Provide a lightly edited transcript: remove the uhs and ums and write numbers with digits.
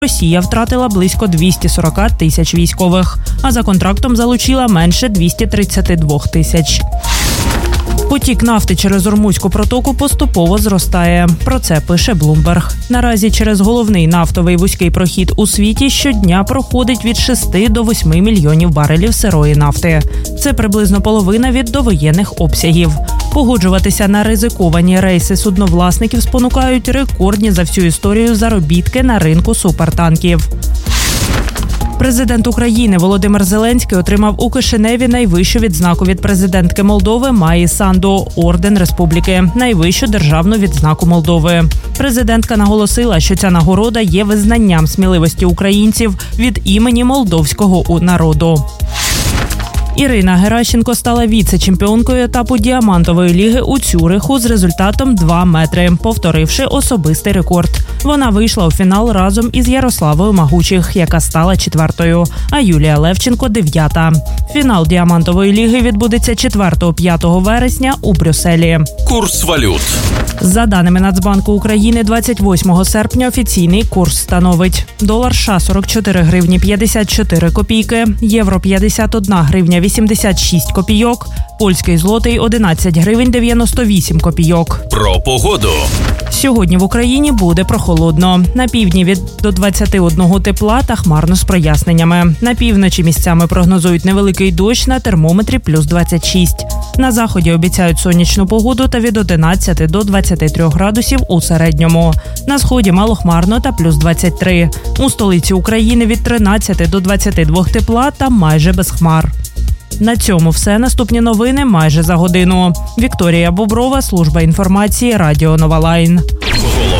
Росія втратила близько 240 тисяч військових, а за контрактом залучила менше 232 тисяч. Потік нафти через Ормузьку протоку поступово зростає. Про це пише Bloomberg. Наразі через головний нафтовий вузький прохід у світі щодня проходить від 6 до 8 мільйонів барелів сирої нафти. Це приблизно половина від довоєнних обсягів. Погоджуватися на ризиковані рейси судновласників спонукають рекордні за всю історію заробітки на ринку супертанків. Президент України Володимир Зеленський отримав у Кишиневі найвищу відзнаку від президентки Молдови Маї Санду – Орден Республіки, найвищу державну відзнаку Молдови. Президентка наголосила, що ця нагорода є визнанням сміливості українців від імені молдовського народу. Ірина Геращенко стала віце-чемпіонкою етапу діамантової ліги у Цюриху з результатом 2 метри, повторивши особистий рекорд. Вона вийшла у фінал разом із Ярославою Магучих, яка стала 4-ю, а Юлія Левченко – 9-та. Фінал діамантової ліги відбудеться 4-5 вересня у Брюсселі. Курс валют. За даними Нацбанку України, 28 серпня офіційний курс становить: долар США – 44 гривні 54 копійки, євро – 51 гривня 86 копійок, польський злотий – 11 гривень 98 копійок. Про погоду. Сьогодні в Україні буде прохолодно. На півдні до 21 тепла та хмарно з проясненнями. На півночі місцями прогнозують невеликий дощ, на термометрі плюс 26. На заході обіцяють сонячну погоду та від 11 до 23 градусів у середньому. На сході малохмарно та плюс 23. У столиці України від 13 до 22 тепла та майже без хмар. На цьому все. Наступні новини майже за годину. Вікторія Боброва, служба інформації, Радіо Нова Лайн.